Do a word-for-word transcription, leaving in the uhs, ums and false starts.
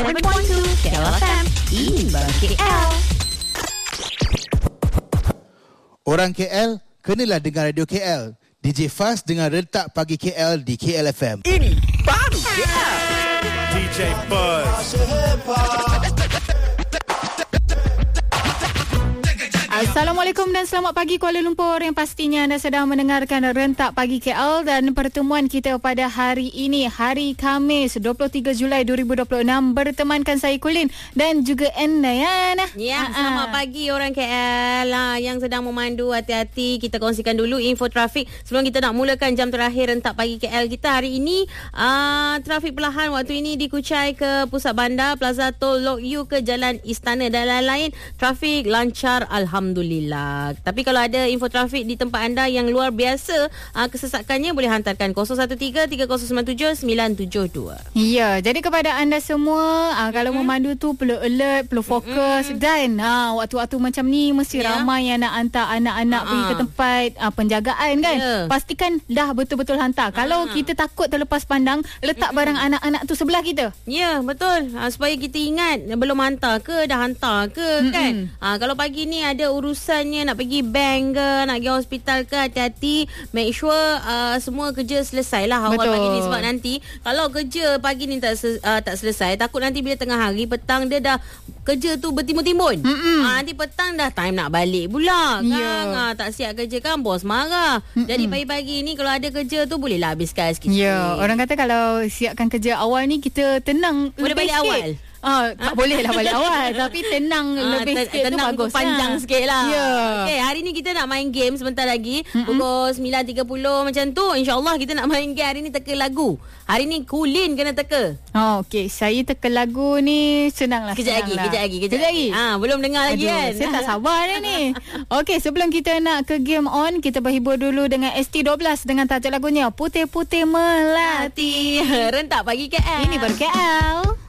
tujuh titik dua K L F M. Ini baru K L. Orang K L, kenalah dengar Radio K L. D J Fast dengan Rentak Pagi K L di K L F M. Ini baru K L. D J Buzz. Assalamualaikum dan selamat pagi Kuala Lumpur, yang pastinya anda sedang mendengarkan Rentak Pagi K L, dan pertemuan kita pada hari ini, hari Khamis dua puluh tiga Julai dua ribu dua puluh enam, bertemankan saya Kulin dan juga Endayana. Ya, selamat pagi orang K L lah yang sedang memandu, hati-hati. Kita kongsikan dulu info trafik sebelum kita nak mulakan jam terakhir Rentak Pagi K L kita hari ini. Uh, trafik perlahan waktu ini di Kuchai ke Pusat Bandar, Plaza Tol Lok Yu ke Jalan Istana dan lain-lain. Trafik lancar, alhamdulillah. Alhamdulillah. Tapi kalau ada info trafik di tempat anda yang luar biasa, uh, kesesakannya boleh hantarkan kosong satu tiga tiga kosong sembilan tujuh sembilan tujuh dua. Ya, jadi kepada anda semua, uh, kalau mm-hmm. memandu tu perlu alert, perlu fokus, mm-hmm. dan uh, waktu-waktu macam ni mesti yeah. ramai yang nak hantar anak-anak uh-huh. pergi ke tempat uh, penjagaan kan. Yeah. Pastikan dah betul-betul hantar. Uh-huh. Kalau kita takut terlepas pandang, letak mm-hmm. barang anak-anak tu sebelah kita. Ya, yeah, betul. Uh, supaya kita ingat belum hantar ke, dah hantar ke, mm-hmm. kan. Uh, kalau pagi ni ada urusannya nak pergi bank ke, nak pergi hospital ke, hati-hati, make sure uh, semua kerja selesai lah awal pagi ni, sebab nanti kalau kerja pagi ni tak uh, tak selesai, takut nanti bila tengah hari, petang dia dah kerja tu bertimbun-timbun. uh, nanti petang dah time nak balik pula kan. Yeah. uh, tak siap kerja kan, bos marah. Mm-mm. Jadi pagi-pagi ni kalau ada kerja tu bolehlah habiskan sikit. Ya, yeah. orang kata kalau siapkan kerja awal ni kita tenang, boleh balik sikit. Awal Ah, tak boleh lah balik awal, tapi tenang ah, lebih ten- sikit tenang tu bagus. Panjang ha. sikit lah. Yeah. Okay, hari ni kita nak main game sebentar lagi. Mm-mm. Pukul sembilan tiga puluh macam tu. InsyaAllah kita nak main game hari ni, teka lagu. Hari ni Kulin kena teka. Oh, okay. Saya teka lagu ni senang lah. Kejap lagi, lah. kejap lagi, kejap lagi. lagi. Ah, belum dengar lagi. Aduh, kan. Saya tak sabar dah ni. Okay, sebelum kita nak ke game on, kita berhibur dulu dengan S T dua belas dengan tajuk lagunya Putih-Putih Melati. Rentak Pagi K L. Ini baru K L.